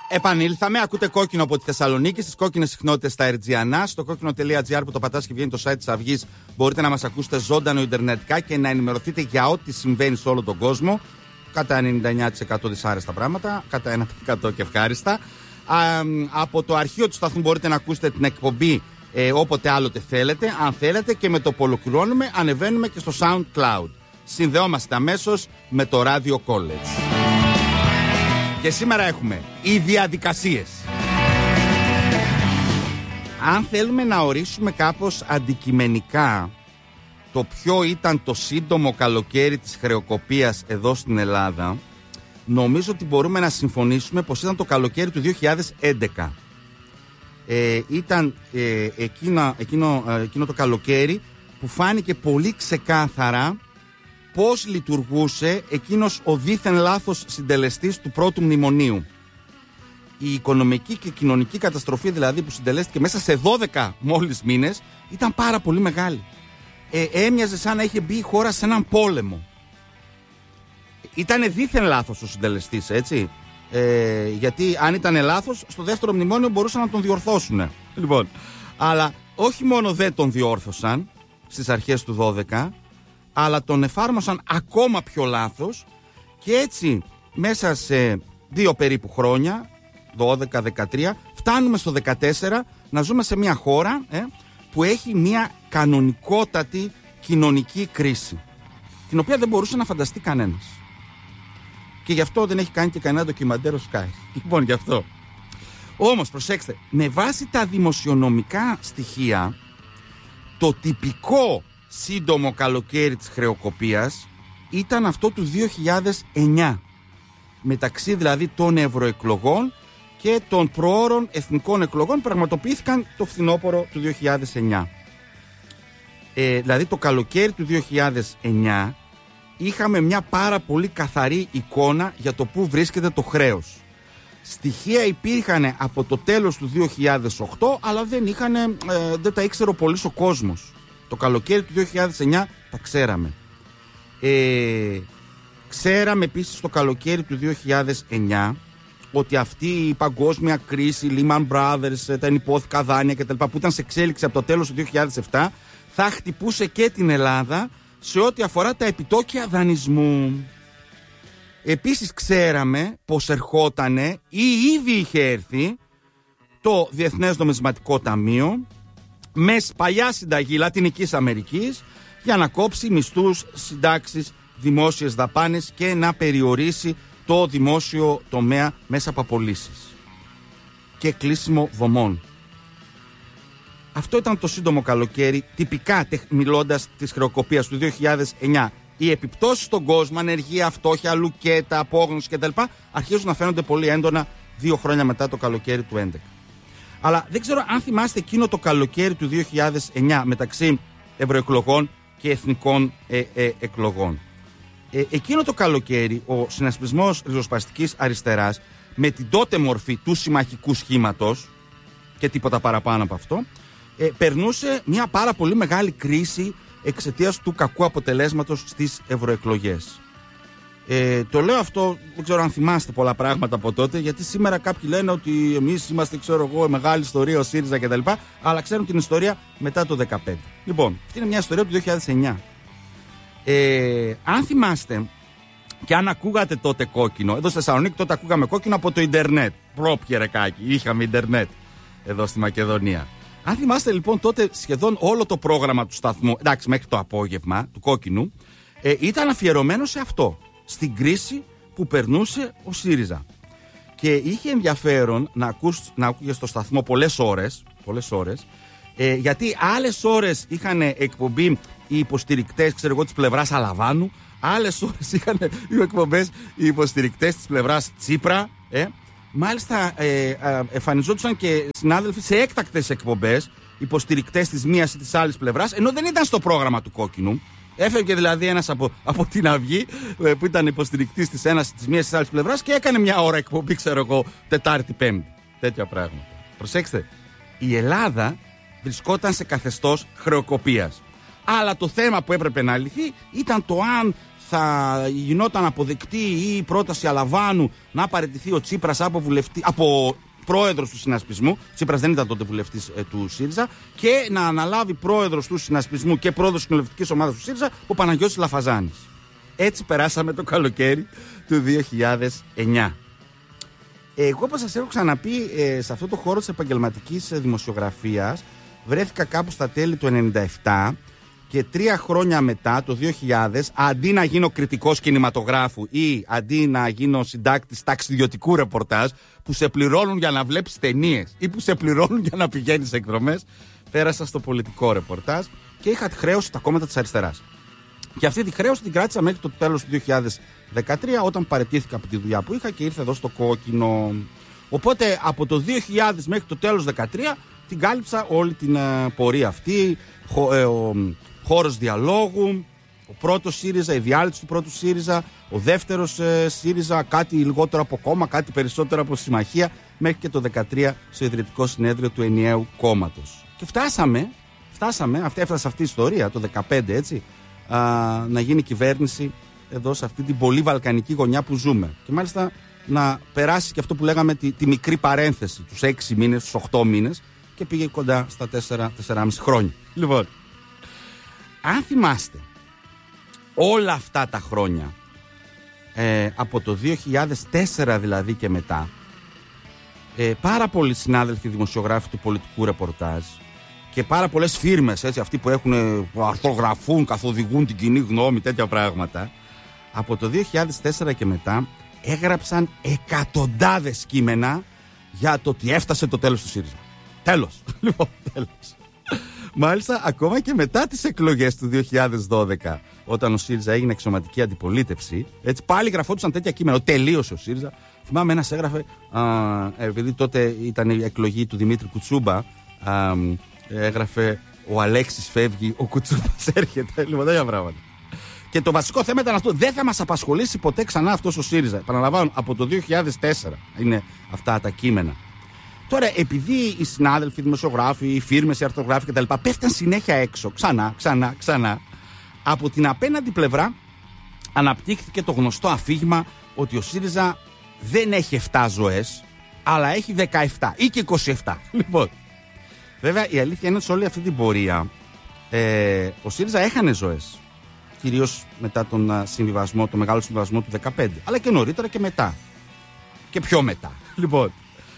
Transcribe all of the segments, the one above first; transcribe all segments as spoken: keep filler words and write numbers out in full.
Επανήλθαμε, ακούτε Κόκκινο από τη Θεσσαλονίκη, στις κόκκινες συχνότητες στα Ερτζιανά. Στο κόκκινο τελεία τζι άρ που το πατάς και βγαίνει το site της Αυγής, μπορείτε να μας ακούσετε ζωντανό ιντερνετικά και να ενημερωθείτε για ό,τι συμβαίνει σε όλο τον κόσμο. Κατά ενενήντα εννέα τοις εκατό δυσάρεστα πράγματα, κατά ένα τοις εκατό και ευχάριστα. Α, από το αρχείο του σταθμού μπορείτε να ακούσετε την εκπομπή ε, όποτε άλλοτε θέλετε. Αν θέλετε, και με το που ολοκληρώνουμε, ανεβαίνουμε και στο SoundCloud. Συνδεόμαστε αμέσως με το Radio College. Και σήμερα έχουμε οι διαδικασίες. Αν θέλουμε να ορίσουμε κάπως αντικειμενικά το ποιο ήταν το σύντομο καλοκαίρι της χρεοκοπίας εδώ στην Ελλάδα, νομίζω ότι μπορούμε να συμφωνήσουμε πως ήταν το καλοκαίρι του δύο χιλιάδες έντεκα. Ε, ήταν ε, εκείνο, εκείνο, ε, εκείνο το καλοκαίρι που φάνηκε πολύ ξεκάθαρα πώς λειτουργούσε εκείνος ο δίθεν λάθος συντελεστής του πρώτου μνημονίου. Η οικονομική και κοινωνική καταστροφή δηλαδή που συντελέστηκε μέσα σε δώδεκα μόλις μήνες ήταν πάρα πολύ μεγάλη. Ε, έμοιαζε σαν να είχε μπει η χώρα σε έναν πόλεμο. Ήτανε δίθεν λάθος ο συντελεστής, έτσι. Ε, γιατί αν ήταν λάθος, στο δεύτερο μνημόνιο μπορούσαν να τον διορθώσουν. Λοιπόν, αλλά όχι μόνο δεν τον διόρθωσαν στις αρχές του δώδεκα, αλλά τον εφάρμοσαν ακόμα πιο λάθος και έτσι μέσα σε δύο περίπου χρόνια, δώδεκα δεκατρία, φτάνουμε στο δεκατέσσερα να ζούμε σε μια χώρα ε, που έχει μια κανονικότατη κοινωνική κρίση, την οποία δεν μπορούσε να φανταστεί κανένας. Και γι' αυτό δεν έχει κάνει και κανένα ντοκιμαντέρ ο Sky. Λοιπόν, γι' αυτό. Όμως, προσέξτε, με βάση τα δημοσιονομικά στοιχεία, το τυπικό σύντομο καλοκαίρι της χρεοκοπίας ήταν αυτό του δύο χιλιάδες εννιά, μεταξύ δηλαδή των ευρωεκλογών και των προώρων εθνικών εκλογών που πραγματοποιήθηκαν το φθινόπωρο του δύο χιλιάδες εννιά. Ε, δηλαδή το καλοκαίρι του δύο χιλιάδες εννιά είχαμε μια πάρα πολύ καθαρή εικόνα για το πού βρίσκεται το χρέος. Στοιχεία υπήρχαν από το τέλος του δύο χιλιάδες οκτώ, αλλά δεν, είχαν, ε, δεν τα ήξερε πολύς ο κόσμος. Το καλοκαίρι του δύο χιλιάδες εννιά τα ξέραμε. Ε, ξέραμε επίσης το καλοκαίρι του δύο χιλιάδες εννιά ότι αυτή η παγκόσμια κρίση, Lehman Brothers, τα ενυπόθηκα δάνεια κτλ. Που ήταν σε εξέλιξη από το τέλος του δύο χιλιάδες επτά, θα χτυπούσε και την Ελλάδα σε ό,τι αφορά τα επιτόκια δανεισμού. Επίσης ξέραμε πως ερχότανε ή ήδη είχε έρθει το Διεθνές Νομισματικό Ταμείο με παλιά συνταγή Λατινικής Αμερικής για να κόψει μισθούς, συντάξεις, δημόσιες δαπάνες και να περιορίσει το δημόσιο τομέα μέσα από απολύσεις και κλείσιμο δομών. Αυτό ήταν το σύντομο καλοκαίρι, τυπικά μιλώντας της χρεοκοπίας του δύο χιλιάδες εννιά. Οι επιπτώσεις στον κόσμο, ανεργία, φτώχεια, λουκέτα, απόγνωση κτλ. Αρχίζουν να φαίνονται πολύ έντονα δύο χρόνια μετά το καλοκαίρι του έντεκα. Αλλά δεν ξέρω αν θυμάστε εκείνο το καλοκαίρι του δύο χιλιάδες εννιά μεταξύ ευρωεκλογών και εθνικών ε, ε, εκλογών. Ε, εκείνο το καλοκαίρι ο συνασπισμός ριζοσπαστικής αριστεράς με την τότε μορφή του συμμαχικού σχήματος και τίποτα παραπάνω από αυτό ε, περνούσε μια πάρα πολύ μεγάλη κρίση εξαιτίας του κακού αποτελέσματος στις ευρωεκλογές. Ε, το λέω αυτό, δεν ξέρω αν θυμάστε πολλά πράγματα από τότε, γιατί σήμερα κάποιοι λένε ότι εμείς είμαστε, ξέρω εγώ, μεγάλη ιστορία, ο ΣΥΡΙΖΑ κτλ. Αλλά ξέρουν την ιστορία μετά το δεκαπέντε. Λοιπόν, αυτή είναι μια ιστορία του δύο χιλιάδες εννιά. Ε, αν θυμάστε και αν ακούγατε τότε Κόκκινο, εδώ στη Θεσσαλονίκη τότε ακούγαμε Κόκκινο από το Ιντερνετ. Πρόπια ρεκάκι, είχαμε Ιντερνετ εδώ στη Μακεδονία. Αν θυμάστε λοιπόν τότε σχεδόν όλο το πρόγραμμα του σταθμού, εντάξει μέχρι το απόγευμα του Κόκκινου, ε, ήταν αφιερωμένο σε αυτό. Στην κρίση που περνούσε ο ΣΥΡΙΖΑ. Και είχε ενδιαφέρον να, ακούς, να ακούγες στο σταθμό πολλές ώρες, πολλές ώρες ε, γιατί άλλες ώρες είχαν εκπομπή οι υποστηρικτές, ξέρω εγώ, της πλευράς Αλαβάνου, άλλες ώρες είχαν οι εκπομπές οι υποστηρικτές της πλευράς Τσίπρα. Ε. Μάλιστα ε, ε, εμφανιζόντουσαν και συνάδελφοι σε έκτακτες εκπομπές, υποστηρικτές της μίας ή της άλλης πλευράς, ενώ δεν ήταν στο πρόγραμμα του Κόκκινου. Έφευγε δηλαδή ένας από, από την Αυγή που ήταν υποστηρικτής της ένας της μίας της άλλης πλευράς και έκανε μια ώρα εκπομπή, ξέρω εγώ, Τετάρτη, Πέμπτη. Τέτοια πράγματα. Προσέξτε, η Ελλάδα βρισκόταν σε καθεστώς χρεοκοπίας. Αλλά το θέμα που έπρεπε να λυθεί ήταν το αν θα γινόταν αποδεκτή η πρόταση Αλαβάνου να παραιτηθεί ο Τσίπρας από, βουλευτή, από πρόεδρος του συνασπισμού. Τσίπρας δεν ήταν τότε βουλευτής ε, του ΣΥΡΙΖΑ, και να αναλάβει πρόεδρος του συνασπισμού και πρόεδρος της κοινοβουλευτικής ομάδας του ΣΥΡΙΖΑ ο Παναγιώτης Λαφαζάνης. Έτσι περάσαμε το καλοκαίρι του δύο χιλιάδες εννιά. Εγώ, όπως σας έχω ξαναπεί, ε, σε αυτό το χώρο της επαγγελματικής δημοσιογραφίας βρέθηκα κάπου στα τέλη του ενενήντα επτά, και τρία χρόνια μετά, το δύο χιλιάδες, αντί να γίνω κριτικός κινηματογράφου ή αντί να γίνω συντάκτης ταξιδιωτικού ρεπορτάζ που σε πληρώνουν για να βλέπεις ταινίες ή που σε πληρώνουν για να πηγαίνεις εκδρομές, πέρασα στο πολιτικό ρεπορτάζ και είχα τη χρέωση στα κόμματα της αριστεράς. Και αυτή τη χρέωση την κράτησα μέχρι το τέλος του δύο χιλιάδες δεκατρία, όταν παραιτήθηκα από τη δουλειά που είχα και ήρθα εδώ στο κόκκινο. Οπότε από το δύο χιλιάδες μέχρι το τέλος του δύο χιλιάδες δεκατρία την κάλυψα όλη την uh, πορεία αυτή. Χω, ε, ο, χώρος διαλόγου, ο πρώτος ΣΥΡΙΖΑ, η διάλυση του πρώτου ΣΥΡΙΖΑ, ο δεύτερος ε, ΣΥΡΙΖΑ, κάτι λιγότερο από κόμμα, κάτι περισσότερο από συμμαχία, μέχρι και το δεκατρία στο ιδρυτικό συνέδριο του ενιαίου κόμματος. Και φτάσαμε, φτάσαμε, αυτή, έφτασε αυτή η ιστορία το δεκαπέντε, έτσι, α, να γίνει κυβέρνηση εδώ σε αυτή την πολύ βαλκανική γωνιά που ζούμε. Και μάλιστα να περάσει και αυτό που λέγαμε τη, τη μικρή παρένθεση, τους έξι μήνες, τους οχτώ μήνες, και πήγε κοντά στα τέσσερα με τέσσεράμισι χρόνια. Λοιπόν, αν θυμάστε, όλα αυτά τα χρόνια, ε, από το δύο χιλιάδες τέσσερα δηλαδή και μετά, ε, πάρα πολλοί συνάδελφοι δημοσιογράφοι του πολιτικού ρεπορτάζ και πάρα πολλές φίρμες, έτσι, αυτοί που έχουν, που αρθρογραφούν, καθοδηγούν την κοινή γνώμη, τέτοια πράγματα, από το δύο χιλιάδες τέσσερα και μετά έγραψαν εκατοντάδες κείμενα για το ότι έφτασε το τέλος του ΣΥΡΙΖΑ. Τέλος. Λοιπόν, τέλος. Μάλιστα, ακόμα και μετά τις εκλογές του δύο χιλιάδες δώδεκα, όταν ο ΣΥΡΙΖΑ έγινε εξωματική αντιπολίτευση, έτσι πάλι γραφόντουσαν τέτοια κείμενα. Τελείωσε ο ΣΥΡΙΖΑ. Θυμάμαι, ένας έγραφε, α, επειδή τότε ήταν η εκλογή του Δημήτρη Κουτσούμπα, α, έγραφε «Ο Αλέξης φεύγει, ο Κουτσούμπας έρχεται». Λοιπόν, τέτοια πράγματα. Και το βασικό θέμα ήταν αυτό. Δεν θα μας απασχολήσει ποτέ ξανά αυτός ο ΣΥΡΙΖΑ. Επαναλαμβάνω, από το δύο χιλιάδες τέσσερα είναι αυτά τα κείμενα. Τώρα, επειδή οι συνάδελφοι, οι δημοσιογράφοι, οι φίρμες, οι αρθρογράφοι κτλ. Πέφταν συνέχεια έξω, ξανά, ξανά, ξανά, από την απέναντι πλευρά αναπτύχθηκε το γνωστό αφήγημα ότι ο ΣΥΡΙΖΑ δεν έχει επτά ζωές, αλλά έχει δεκαεπτά ή και είκοσι επτά. Λοιπόν, βέβαια η αλήθεια είναι ότι σε όλη αυτή την πορεία ε, ο ΣΥΡΙΖΑ έχανε ζωές. Κυρίως μετά τον συμβιβασμό, τον μεγάλο συμβιβασμό του δεκαπέντε, αλλά και νωρίτερα και μετά. Και πιο μετά. Λοιπόν.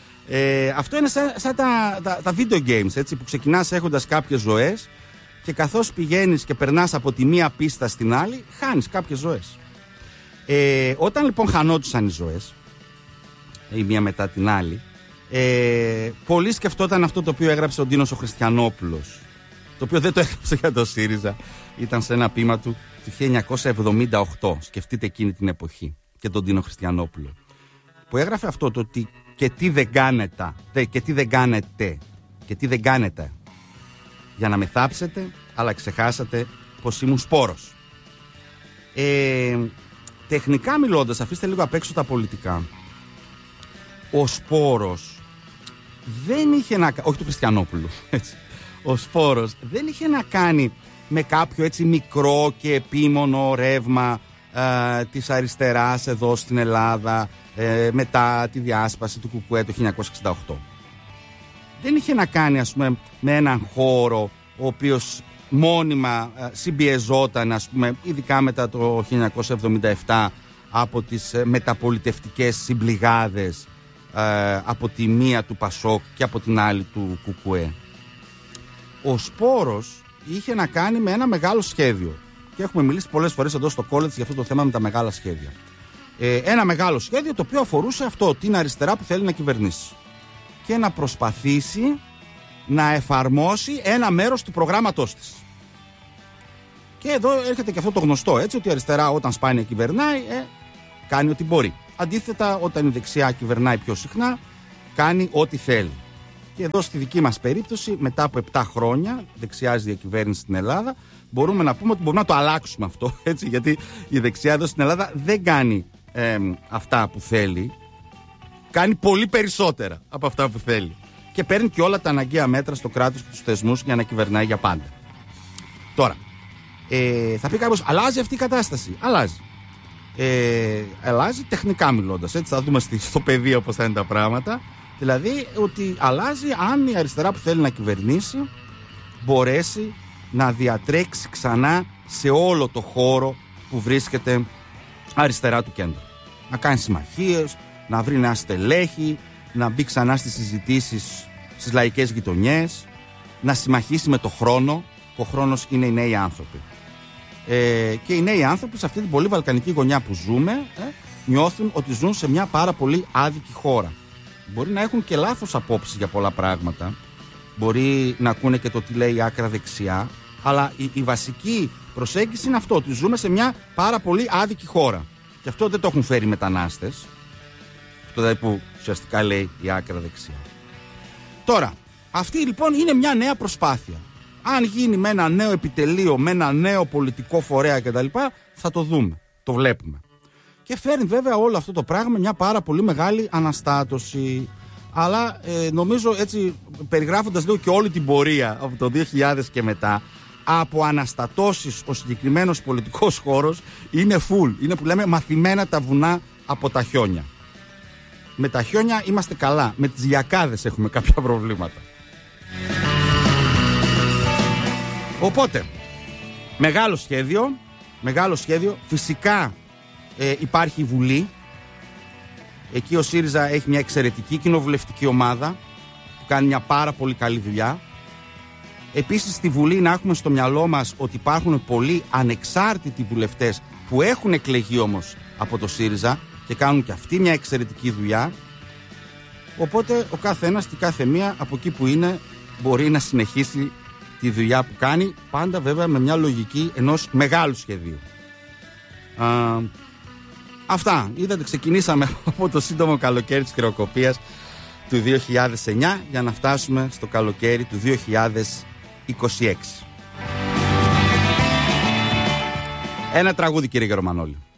Ε, αυτό είναι σαν, σαν τα, τα, τα video games, έτσι, που ξεκινάς έχοντας κάποιες ζωές και καθώς πηγαίνεις και περνάς από τη μία πίστα στην άλλη, χάνεις κάποιες ζωές. Ε, όταν λοιπόν χανόντουσαν οι ζωές, η μία μετά την άλλη, ε, πολλοί σκεφτόταν αυτό το οποίο έγραψε ο Ντίνος ο Χριστιανόπουλος, το οποίο δεν το έγραψε για το ΣΥΡΙΖΑ, ήταν σε ένα ποίημα του του χίλια εννιακόσια εβδομήντα οκτώ, σκεφτείτε εκείνη την εποχή, και τον Ντίνο Χριστιανόπουλο, που έγραφε αυτό το ότι και τι δεν κάνετε, και τι δεν κάνετε, και τι δεν κάνετε για να με θάψετε, αλλά ξεχάσατε πως ήμουν σπόρος. Ε, τεχνικά μιλώντας, αφήστε λίγο απ' έξω τα πολιτικά, ο σπόρος δεν είχε να κάνει, όχι του Χριστιανόπουλου, έτσι, ο σπόρος δεν είχε να κάνει με κάποιο έτσι μικρό και επίμονο ρεύμα ε, της αριστεράς εδώ στην Ελλάδα, ε, μετά τη διάσπαση του Κουκουέ το χίλια εννιακόσια εξήντα οκτώ. Δεν είχε να κάνει, ας πούμε, με έναν χώρο ο οποίος μόνιμα ε, συμπιεζόταν, ας πούμε, ειδικά μετά το χίλια εννιακόσια εβδομήντα επτά, από τις ε, μεταπολιτευτικές συμπληγάδες, ε, από τη μία του Πασόκ και από την άλλη του Κουκουέ. Ο σπόρος είχε να κάνει με ένα μεγάλο σχέδιο. Και έχουμε μιλήσει πολλές φορές εδώ στο college για αυτό το θέμα με τα μεγάλα σχέδια. Ε, ένα μεγάλο σχέδιο το οποίο αφορούσε αυτό, την αριστερά που θέλει να κυβερνήσει και να προσπαθήσει να εφαρμόσει ένα μέρος του προγράμματός της. Και εδώ έρχεται και αυτό το γνωστό, έτσι, ότι η αριστερά όταν σπάνια κυβερνάει, ε, κάνει ό,τι μπορεί. Αντίθετα, όταν η δεξιά κυβερνάει πιο συχνά, κάνει ό,τι θέλει. Και εδώ στη δική μας περίπτωση, μετά από επτά χρόνια δεξιάς διακυβέρνηση στην Ελλάδα, μπορούμε να πούμε ότι μπορούμε να το αλλάξουμε αυτό, έτσι, γιατί η δεξιά εδώ στην Ελλάδα δεν κάνει ε, αυτά που θέλει, κάνει πολύ περισσότερα από αυτά που θέλει και παίρνει και όλα τα αναγκαία μέτρα στο κράτος και τους θεσμούς για να κυβερνάει για πάντα. Τώρα, Ε, θα πει κάποιος, αλλάζει αυτή η κατάσταση. Αλλάζει. Ε, αλλάζει τεχνικά μιλώντας. Έτσι θα δούμε στο πεδίο πώς θα είναι τα πράγματα. Δηλαδή ότι αλλάζει αν η αριστερά που θέλει να κυβερνήσει μπορέσει να διατρέξει ξανά σε όλο το χώρο που βρίσκεται αριστερά του κέντρου. Να κάνει συμμαχίες, να βρει νέα στελέχη, να μπει ξανά στις συζητήσεις στις λαϊκές γειτονιές, να συμμαχίσει με το χρόνο. Ο χρόνος είναι οι νέοι άνθρωποι. Ε, και οι νέοι άνθρωποι σε αυτή την πολύ βαλκανική γωνιά που ζούμε ε, νιώθουν ότι ζουν σε μια πάρα πολύ άδικη χώρα. Μπορεί να έχουν και λάθος απόψεις για πολλά πράγματα, μπορεί να ακούνε και το τι λέει η άκρα δεξιά, αλλά η, η βασική προσέγγιση είναι αυτό, ότι ζούμε σε μια πάρα πολύ άδικη χώρα. Και αυτό δεν το έχουν φέρει οι μετανάστες, αυτό δηλαδή που ουσιαστικά λέει η άκρα δεξιά. Τώρα, αυτή λοιπόν είναι μια νέα προσπάθεια. Αν γίνει με ένα νέο επιτελείο, με ένα νέο πολιτικό φορέα κτλ., θα το δούμε, το βλέπουμε. Και φέρνει βέβαια όλο αυτό το πράγμα μια πάρα πολύ μεγάλη αναστάτωση. Αλλά ε, νομίζω έτσι, περιγράφοντας λίγο και όλη την πορεία από το δύο χιλιάδες και μετά, από αναστατώσεις ο συγκεκριμένος πολιτικός χώρος είναι full. Είναι που λέμε μαθημένα τα βουνά από τα χιόνια. Με τα χιόνια είμαστε καλά. Με τις γιακάδες έχουμε κάποια προβλήματα. Οπότε, μεγάλο σχέδιο, μεγάλο σχέδιο. Φυσικά ε, υπάρχει η Βουλή. Εκεί ο ΣΥΡΙΖΑ έχει μια εξαιρετική κοινοβουλευτική ομάδα που κάνει μια πάρα πολύ καλή δουλειά. Επίσης στη Βουλή να έχουμε στο μυαλό μας ότι υπάρχουν πολλοί ανεξάρτητοι βουλευτές που έχουν εκλεγεί όμως από το ΣΥΡΙΖΑ και κάνουν και αυτοί μια εξαιρετική δουλειά. Οπότε ο κάθε ένας και κάθε μία από εκεί που είναι μπορεί να συνεχίσει τη δουλειά που κάνει, πάντα βέβαια με μια λογική ενός μεγάλου σχεδίου. Α, αυτά, είδατε, ξεκινήσαμε από το σύντομο καλοκαίρι της χρεοκοπίας του δύο χιλιάδες εννιά για να φτάσουμε στο καλοκαίρι του δύο χιλιάδες είκοσι έξι. Ένα τραγούδι, κύριε Γερομανόλη.